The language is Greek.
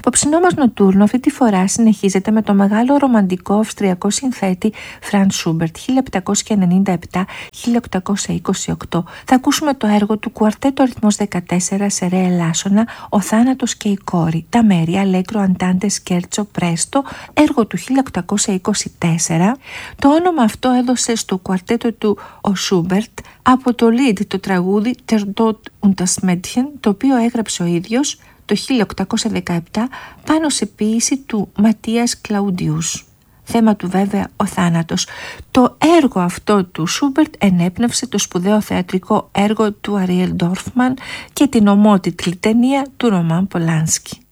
απόψινό μας νοτούρνο αυτή τη φορά συνεχίζεται με το μεγάλο ρομαντικό αυστριακό συνθέτη Φραντ Σούμπερτ 1729-1828. Θα ακούσουμε το έργο του κουαρτέτο αριθμός 14 σε ρε ελάσσονα, Ο θάνατος και η κόρη, τα μέρη Αλέγκρο Αντάντε Σκέρτσο Πρέστο, έργο του 1824. Το όνομα αυτό έδωσε στο κουαρτέτο του ο Σούμπερτ από το Lied, το τραγούδι Der Tod und das Mädchen, το οποίο έγραψε ο ίδιος το 1817 πάνω σε ποίηση του Ματίας Κλαουντιούς. Θέμα του βέβαια ο θάνατος. Το έργο αυτό του Σούμπερτ ενέπνευσε το σπουδαίο θεατρικό έργο του Αριέλ Ντόρφμαν και την ομότιτλη ταινία του Ρωμάν Πολάνσκι.